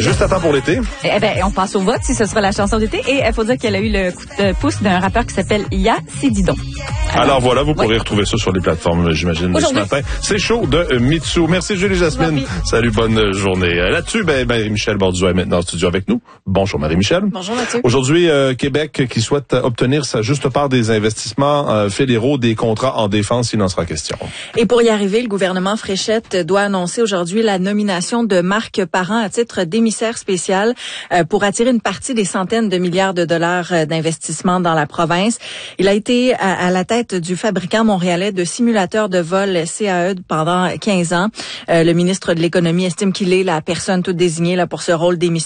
Juste à temps pour l'été. Eh ben, on passe au vote si ce sera la chanson d'été. Et il faut dire qu'elle a eu le coup de pouce d'un rappeur qui s'appelle Ya Sididon. Alors voilà, vous pourrez retrouver ça sur les plateformes, j'imagine, ce matin. C'est chaud de Mitsou. Merci Julie Jasmine. Salut, bonne journée. Là-dessus, Michel Borduas est maintenant en studio avec nous. Bonjour Marie-Michel. Bonjour Mathieu. Aujourd'hui, Québec qui souhaite obtenir sa juste part des investissements fédéraux des contrats en défense, il en sera question. Et pour y arriver, le gouvernement Fréchette doit annoncer aujourd'hui la nomination de Marc Parent à titre d'émissaire spécial pour attirer une partie des centaines de milliards de dollars d'investissement dans la province. Il a été à la tête du fabricant montréalais de simulateurs de vol CAE pendant 15 ans. Le ministre de l'Économie estime qu'il est la personne toute désignée là pour ce rôle d'émissaire